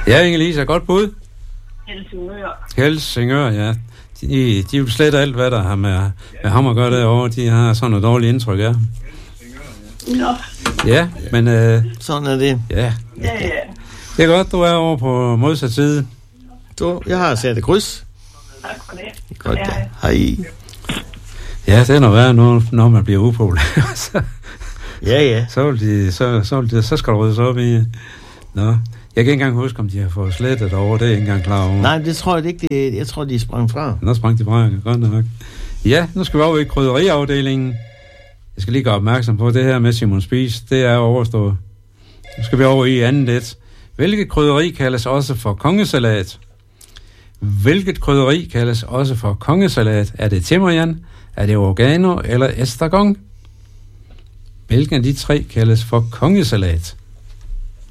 Ja, Inge-Lise, godt bud. Helsingør, ja. De vil slet alt, hvad der har med ham at gøre derovre. De har sådan noget dårligt indtryk af. Ja, men... sådan er det. Ja. Det er godt, du er over på modsat side. Jeg har sat et kryds. Tak for det. Godt, ja. Hej. Ja, det er noget værd, når man bliver upopulær. Ja. Så skal du ryddes op i... Nå, jeg kan ikke engang huske, om de har fået slettet over. Det er jeg ikke engang klar over. Nej, det tror jeg ikke. Jeg tror, de sprang fra. Nå, sprang de fra, godt nok. Ja, nu skal vi over i krydderiafdelingen. Jeg skal lige gøre opmærksom på, det her med Simon Spies, det er overstået. Nu skal vi over i andet et. Hvilket krydderi kaldes også for kongesalat? Hvilket krydderi kaldes også for kongesalat? Er det timerian, er det oregano eller estragon? Hvilken af de tre kaldes for kongesalat?